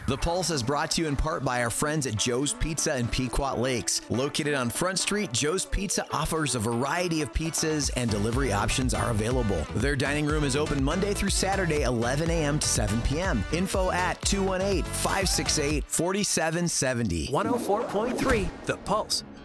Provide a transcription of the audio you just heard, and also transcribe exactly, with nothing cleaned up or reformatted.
The Pulse is brought to you in part by our friends at Joe's Pizza in Pequot Lakes. Located on Front Street, Joe's Pizza offers a variety of pizzas and delivery options are available. Their dining room is open Monday through Saturday, eleven a.m. to seven p.m. Info at two one eight, five six eight, four seven seven zero. one oh four point three The Pulse.